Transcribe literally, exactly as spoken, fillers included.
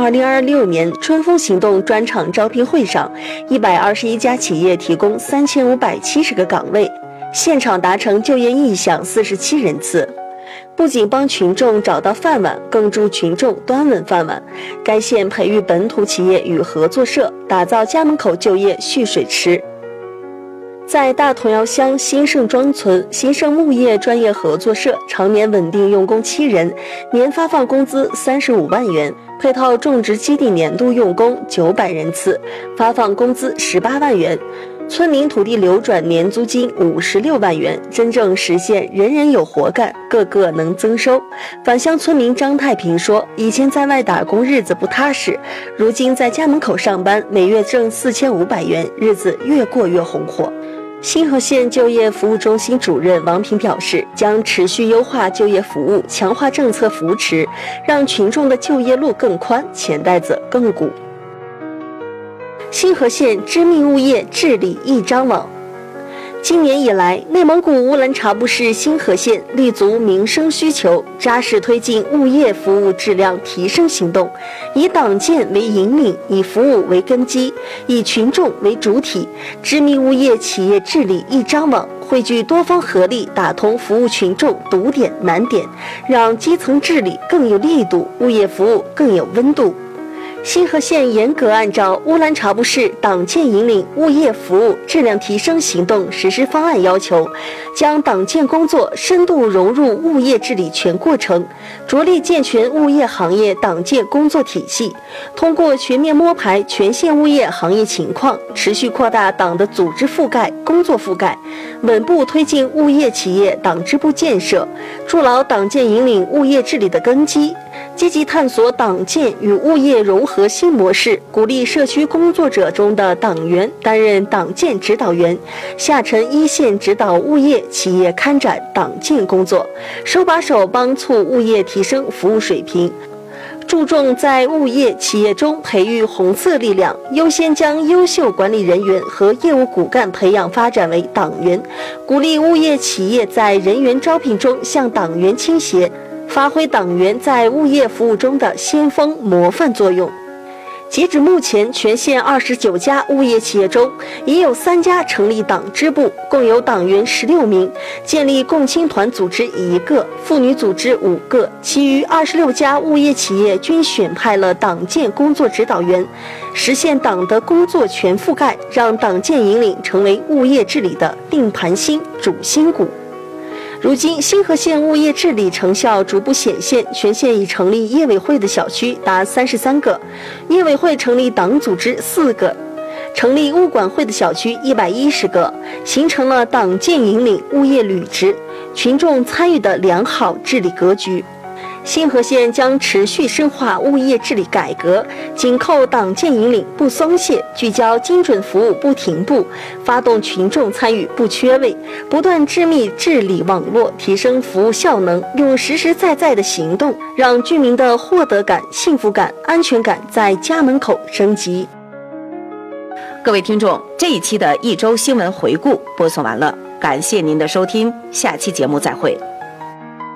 二零二六年春风行动专场招聘会上，一百二十一家企业提供三千五百七十个岗位，现场达成就业意向四十七人次。不仅帮群众找到饭碗，更助群众端稳饭碗。该县培育本土企业与合作社，打造家门口就业蓄水池。在大同窑乡兴盛庄村，兴盛木业专业合作社常年稳定用工七人，年发放工资三十五万元，配套种植基地年度用工九百人次，发放工资十八万元。村民土地流转年租金五十六万元，真正实现人人有活干，个个能增收。返乡村民张太平说，以前在外打工日子不踏实，如今在家门口上班，每月挣四千五百元，日子越过越红火。新河县就业服务中心主任王平表示，将持续优化就业服务，强化政策扶持，让群众的就业路更宽，钱袋子更鼓。新河县知名物业治理一张网。今年以来，内蒙古乌兰察布市新河县立足民生需求，扎实推进物业服务质量提升行动，以党建为引领，以服务为根基，以群众为主体，知名物业企业治理一张网，汇聚多方合力，打通服务群众堵点难点，让基层治理更有力度，物业服务更有温度。新河县严格按照乌兰察布市党建引领物业服务质量提升行动实施方案要求，将党建工作深度融入物业治理全过程，着力健全物业行业党建工作体系，通过全面摸排全县物业行业情况，持续扩大党的组织覆盖、工作覆盖，稳步推进物业企业党支部建设，筑牢党建引领物业治理的根基。积极探索党建与物业融合新模式，鼓励社区工作者中的党员担任党建指导员，下沉一线指导物业企业开展党建工作，手把手帮促物业提升服务水平。注重在物业企业中培育红色力量，优先将优秀管理人员和业务骨干培养发展为党员，鼓励物业企业在人员招聘中向党员倾斜，发挥党员在物业服务中的先锋模范作用。截止目前，全县二十九家物业企业中，已有三家成立党支部，共有党员十六名，建立共青团组织一个，妇女组织五个，其余二十六家物业企业均选派了党建工作指导员，实现党的工作全覆盖，让党建引领成为物业治理的定盘星、主心骨。如今，新河县物业治理成效逐步显现，全县已成立业委会的小区达三十三个，业委会成立党组织四个，成立物管会的小区一百一十个，形成了党建引领物业履职、群众参与的良好治理格局。新河县将持续深化物业治理改革，紧扣党建引领不松懈，聚焦精准服务不停步，发动群众参与不缺位，不断织密治理网络，提升服务效能，用实实在在的行动，让居民的获得感、幸福感、安全感在家门口升级。 各位听众，这一期的一周新闻回顾播送完了，感谢您的收听，下期节目再会。